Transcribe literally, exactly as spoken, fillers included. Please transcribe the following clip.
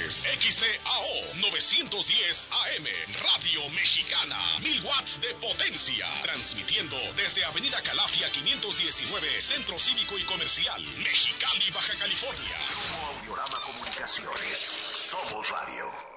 es X C A O novecientos diez A M, Radio Mexicana, mil watts de potencia, transmitiendo desde Avenida Calafia quinientos diecinueve, Centro Cívico y Comercial, Mexicali, Baja California. Grupo Audiorama Comunicaciones. Somos radio.